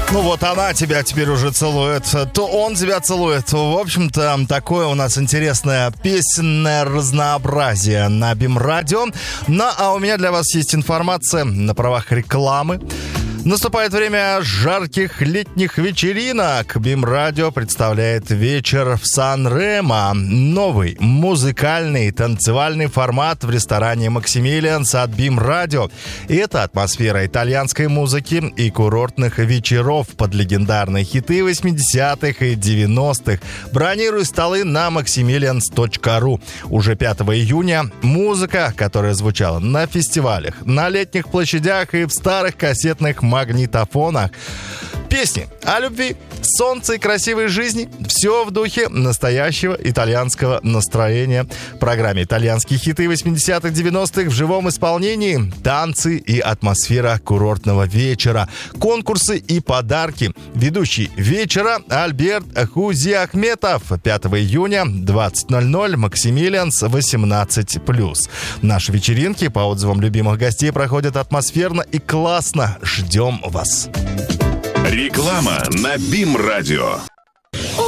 Ну вот она тебя теперь уже целует, то он тебя целует. В общем-то, такое у нас интересное песенное разнообразие на БИМ-радио. Ну, а у меня для вас есть информация на правах рекламы. Наступает время жарких летних вечеринок. БИМ-радио представляет вечер в Сан-Ремо. Новый музыкальный танцевальный формат в ресторане «Максимилианс» от БИМ-радио. И это атмосфера итальянской музыки и курортных вечеров под легендарные хиты 80-х и 90-х. Бронируй столы на maximilians.ru. Уже 5 июня музыка, которая звучала на фестивалях, на летних площадях и в старых кассетных магнитофонах. Песни о любви, солнце и красивой жизни. Все в духе настоящего итальянского настроения. В программе «Итальянские хиты 80-х, 90-х» в живом исполнении. Танцы и атмосфера курортного вечера. Конкурсы и подарки. Ведущий вечера Альберт Хузиахметов. 5 июня, 20:00, Максимилианс, 18+. Наши вечеринки, по отзывам любимых гостей, проходят атмосферно и классно. Ждем вас. Реклама на БИМ-радио.